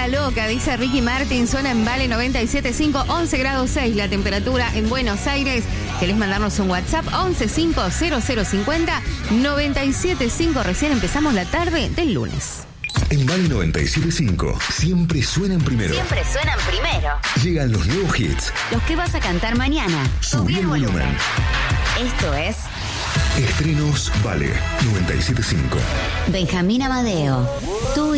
loca, dice Ricky Martin, suena en Vale 97.5, 11 grados 6 la temperatura en Buenos Aires. ¿Querés mandarnos un WhatsApp? 1150050975. Recién empezamos la tarde del lunes. En Vale 97.5 siempre suenan primero. Siempre suenan primero. Llegan los nuevos hits. Los que vas a cantar mañana. Subí el volumen. Esto es Estrenos Vale 97.5. Benjamín Amadeo. Tú